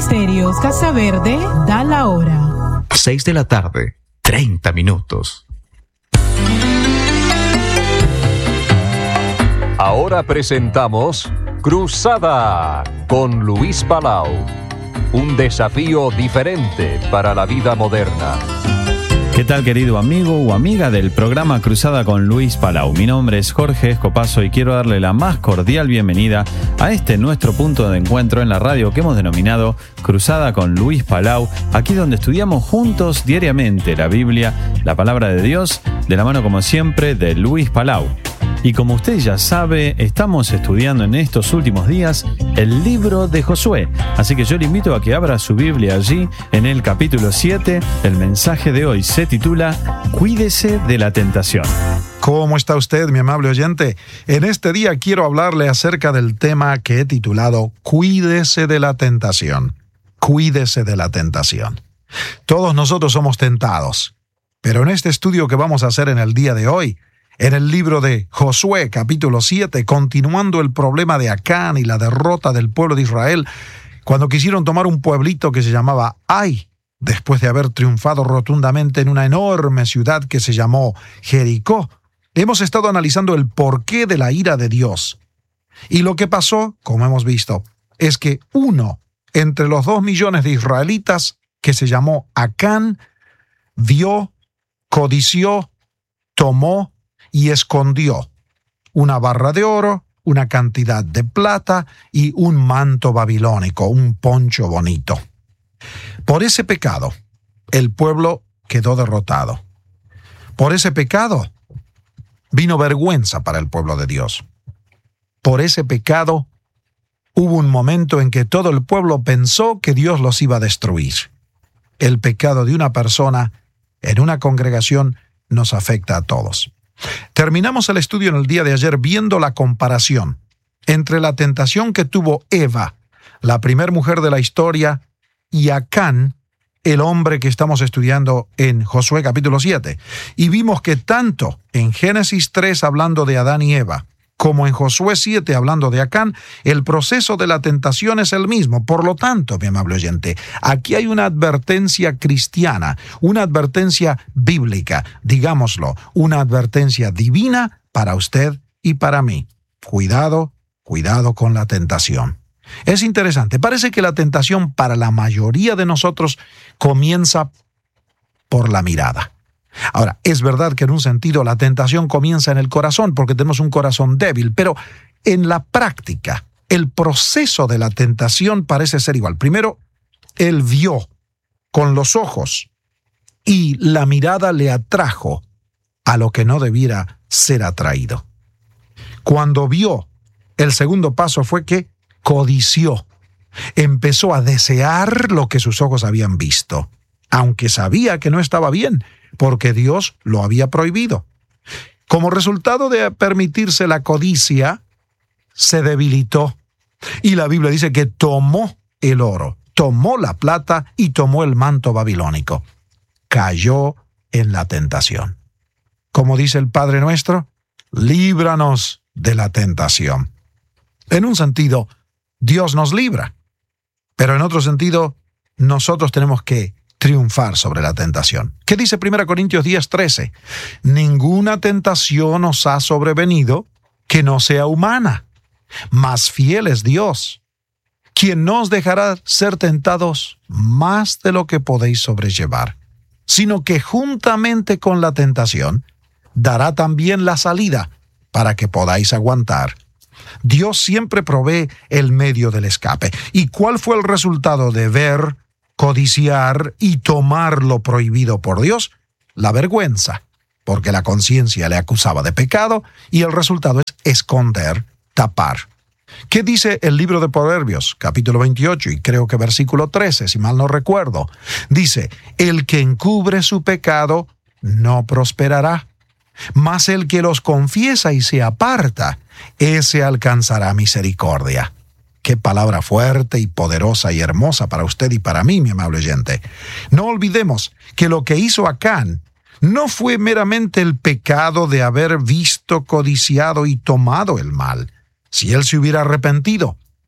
Ministerios Casa Verde da la hora. 6 de la tarde, 30 minutos. Ahora presentamos Cruzada con Luis Palau. Un desafío diferente para la vida moderna. ¿Qué tal, querido amigo o amiga del programa Cruzada con Luis Palau? Mi nombre es Jorge Escopazo y quiero darle la más cordial bienvenida a este nuestro punto de encuentro en la radio que hemos denominado Cruzada con Luis Palau, aquí donde estudiamos juntos diariamente la Biblia, la palabra de Dios, de la mano como siempre de Luis Palau. Y como usted ya sabe, estamos estudiando en estos últimos días el libro de Josué. Así que yo le invito a que abra su Biblia allí en el capítulo 7. El mensaje de hoy se titula Cuídese de la tentación. ¿Cómo está usted, mi amable oyente? En este día quiero hablarle acerca del tema que he titulado Cuídese de la tentación. Cuídese de la tentación. Todos nosotros somos tentados, pero en este estudio que vamos a hacer en el día de hoy, en el libro de Josué, capítulo 7, continuando el problema de Acán y la derrota del pueblo de Israel, cuando quisieron tomar un pueblito que se llamaba Ai, después de haber triunfado rotundamente en una enorme ciudad que se llamó Jericó, hemos estado analizando el porqué de la ira de Dios. Y lo que pasó, como hemos visto, es que uno entre los 2 millones de israelitas, que se llamó Acán, vio, codició, tomó y escondió una barra de oro, una cantidad de plata y un manto babilónico, un poncho bonito. Por ese pecado, el pueblo quedó derrotado. Por ese pecado, vino vergüenza para el pueblo de Dios. Por ese pecado, hubo un momento en que todo el pueblo pensó que Dios los iba a destruir. El pecado de una persona en una congregación nos afecta a todos. Terminamos el estudio en el día de ayer viendo la comparación entre la tentación que tuvo Eva, la primer mujer de la historia, y Acán, el hombre que estamos estudiando en Josué capítulo 7. Y vimos que tanto en Génesis 3 hablando de Adán y Eva, como en Josué 7 hablando de Acán, el proceso de la tentación es el mismo. Por lo tanto, mi amable oyente, aquí hay una advertencia cristiana, una advertencia bíblica, digámoslo, una advertencia divina para usted y para mí. Cuidado, cuidado con la tentación. Es interesante, parece que la tentación para la mayoría de nosotros comienza por la mirada. Ahora, es verdad que en un sentido la tentación comienza en el corazón porque tenemos un corazón débil, pero en la práctica, el proceso de la tentación parece ser igual. Primero, él vio con los ojos y la mirada le atrajo a lo que no debiera ser atraído. Cuando vio, el segundo paso fue que codició. Empezó a desear lo que sus ojos habían visto, aunque sabía que no estaba bien, porque Dios lo había prohibido. Como resultado de permitirse la codicia, se debilitó. Y la Biblia dice que tomó el oro, tomó la plata y tomó el manto babilónico. Cayó en la tentación. Como dice el Padre Nuestro, líbranos de la tentación. En un sentido, Dios nos libra, pero en otro sentido, nosotros tenemos que triunfar sobre la tentación. ¿Qué dice 1 Corintios 10:13? Ninguna tentación os ha sobrevenido que no sea humana, mas fiel es Dios, quien no os dejará ser tentados más de lo que podéis sobrellevar, sino que juntamente con la tentación dará también la salida para que podáis aguantar. Dios siempre provee el medio del escape. ¿Y cuál fue el resultado de ver, codiciar y tomar lo prohibido por Dios? La vergüenza, porque la conciencia le acusaba de pecado y el resultado es esconder, tapar. ¿Qué dice el libro de Proverbios, capítulo 28 y creo que versículo 13, si mal no recuerdo? Dice, el que encubre su pecado no prosperará, mas el que los confiesa y se aparta, ese alcanzará misericordia. Qué palabra fuerte y poderosa y hermosa para usted y para mí, mi amable oyente. No olvidemos que lo que hizo Acán no fue meramente el pecado de haber visto, codiciado y tomado el mal. Si él se hubiera arrepentido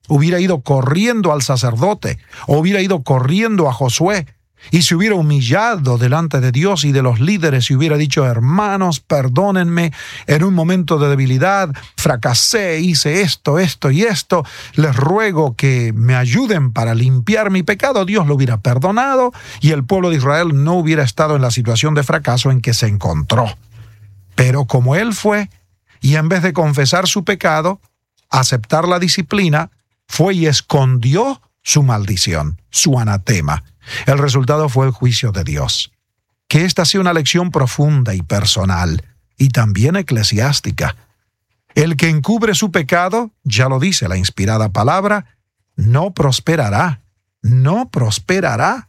hubiera ido corriendo al sacerdote, o hubiera ido corriendo a Josué, y se hubiera humillado delante de Dios y de los líderes y hubiera dicho: hermanos, perdónenme, en un momento de debilidad fracasé, hice esto y esto, les ruego que me ayuden para limpiar mi pecado, Dios lo hubiera perdonado y el pueblo de Israel no hubiera estado en la situación de fracaso en que se encontró. Pero como él fue, y en vez de confesar su pecado, aceptar la disciplina, fue y escondió su maldición, su anatema. El resultado fue el juicio de Dios. Que esta sea una lección profunda y personal, y también eclesiástica. El que encubre su pecado, ya lo dice la inspirada palabra, no prosperará, no prosperará.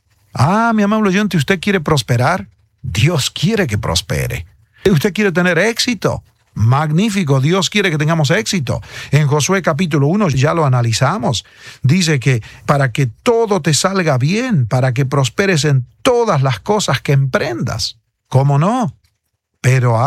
Ah, mi amable oyente, ¿usted quiere prosperar? Dios quiere que prospere. ¿Usted quiere tener éxito? Magnífico, Dios quiere que tengamos éxito. En Josué capítulo 1 ya lo analizamos. Dice que para que todo te salga bien, para que prosperes en todas las cosas que emprendas. ¿Cómo no? Pero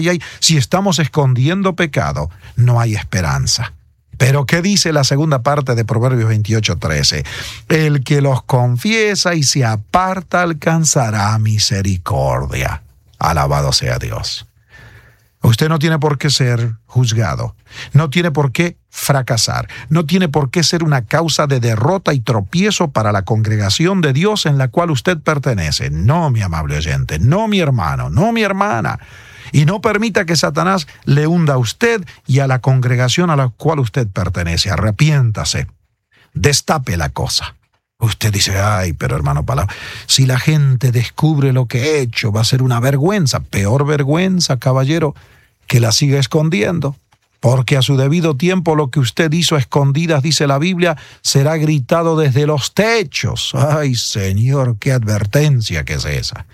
si estamos escondiendo pecado, no hay esperanza. Pero ¿qué dice la segunda parte de Proverbios 28:13? El que los confiesa y se aparta alcanzará misericordia. Alabado sea Dios. Usted no tiene por qué ser juzgado, no tiene por qué fracasar, no tiene por qué ser una causa de derrota y tropiezo para la congregación de Dios en la cual usted pertenece. No, mi amable oyente, no, mi hermano, no, mi hermana. Y no permita que Satanás le hunda a usted y a la congregación a la cual usted pertenece. Arrepiéntase, destape la cosa. Usted dice: ay, pero hermano Palau, si la gente descubre lo que he hecho, va a ser una vergüenza. Peor vergüenza, caballero, que la siga escondiendo. Porque a su debido tiempo lo que usted hizo a escondidas, dice la Biblia, será gritado desde los techos. Ay, Señor, qué advertencia que es esa.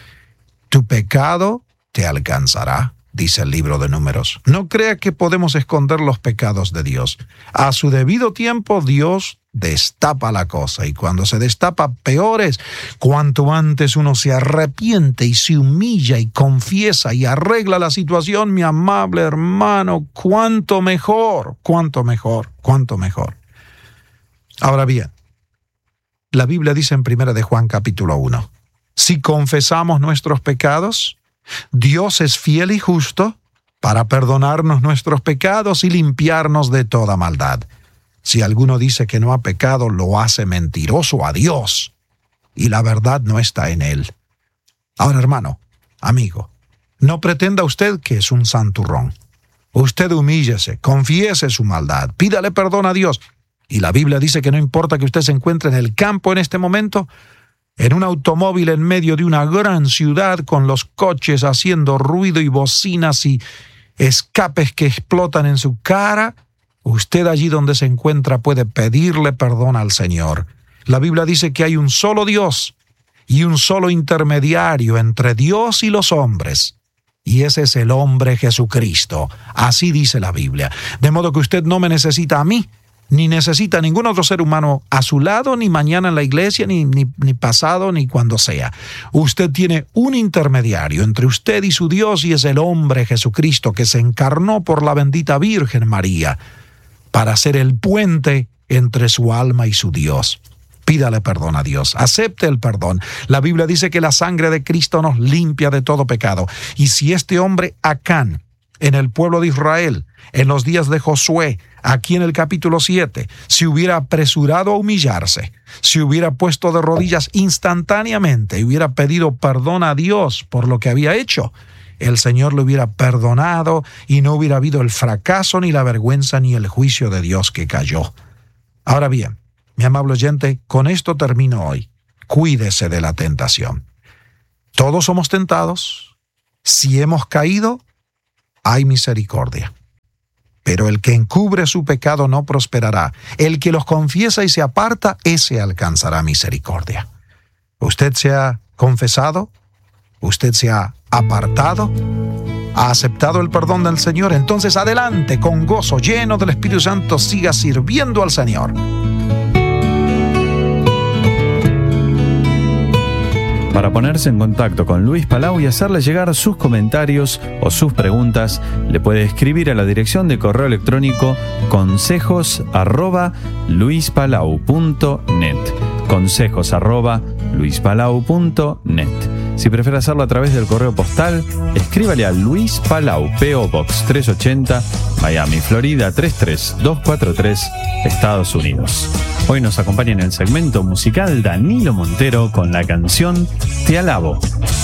Tu pecado te alcanzará, dice el libro de Números. No crea que podemos esconder los pecados de Dios. A su debido tiempo, Dios destapa la cosa, y cuando se destapa, peor es. Cuanto antes uno se arrepiente y se humilla y confiesa y arregla la situación, mi amable hermano, cuánto mejor, cuánto mejor, cuánto mejor. Ahora bien, la Biblia dice en 1 de Juan capítulo 1, si confesamos nuestros pecados, Dios es fiel y justo para perdonarnos nuestros pecados y limpiarnos de toda maldad. Si alguno dice que no ha pecado, lo hace mentiroso a Dios, y la verdad no está en él. Ahora, hermano, amigo, no pretenda usted que es un santurrón. Usted humíllese, confiese su maldad, pídale perdón a Dios. Y la Biblia dice que no importa que usted se encuentre en el campo en este momento, en un automóvil en medio de una gran ciudad con los coches haciendo ruido y bocinas y escapes que explotan en su cara, usted allí donde se encuentra puede pedirle perdón al Señor. La Biblia dice que hay un solo Dios y un solo intermediario entre Dios y los hombres, y ese es el hombre Jesucristo. Así dice la Biblia. De modo que usted no me necesita a mí, ni necesita a ningún otro ser humano a su lado, ni mañana en la iglesia, ni pasado, ni cuando sea. Usted tiene un intermediario entre usted y su Dios, y es el hombre Jesucristo, que se encarnó por la bendita Virgen María para ser el puente entre su alma y su Dios. Pídale perdón a Dios, acepte el perdón. La Biblia dice que la sangre de Cristo nos limpia de todo pecado. Y si este hombre Acán, en el pueblo de Israel, en los días de Josué, aquí en el capítulo 7, se hubiera apresurado a humillarse, se hubiera puesto de rodillas instantáneamente y hubiera pedido perdón a Dios por lo que había hecho, el Señor le hubiera perdonado y no hubiera habido el fracaso, ni la vergüenza, ni el juicio de Dios que cayó. Ahora bien, mi amable oyente, con esto termino hoy. Cuídese de la tentación. Todos somos tentados. Si hemos caído, hay misericordia. Pero el que encubre su pecado no prosperará. El que los confiesa y se aparta, ese alcanzará misericordia. Usted se ha confesado, usted se ha apartado, ha aceptado el perdón del Señor, entonces adelante, con gozo, lleno del Espíritu Santo, siga sirviendo al Señor. Para ponerse en contacto con Luis Palau y hacerle llegar sus comentarios o sus preguntas, le puede escribir a la dirección de correo electrónico consejos@luispalau.net. consejos@luispalau.net. Si prefiere hacerlo a través del correo postal, escríbale a Luis Palau, P.O. Box 380, Miami, Florida 33243, Estados Unidos. Hoy nos acompaña en el segmento musical Danilo Montero con la canción Te Alabo.